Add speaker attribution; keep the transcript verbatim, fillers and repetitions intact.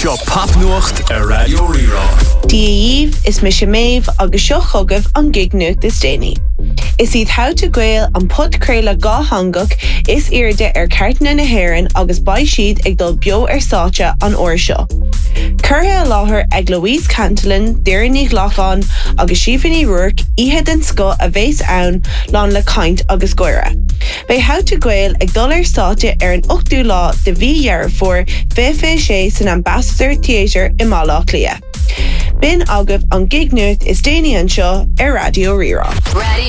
Speaker 1: Seo Papnuacht a Radio Rira.
Speaker 2: Díomh is mis méh agus seo chugah an gignucht is déine. Is iad how to gael an podcréile gá hangach is irde ar cartna na hairan agus bai siad ag dul bio ar sáte an oir seo. Curtha láthair ag Louise Cantillon, Deireann Lachán agus Siobhan Rourke ihe den sco a bhés ann lán le caint agus goire. Bei how to gael ag dul ar sáte ar an ochtú lá de bhí dhearr for fé sé san Ambassador Theatre i Málaach Lia. Bin agah an gignucht is déine an seo ar Radio Rira.
Speaker 3: Ready.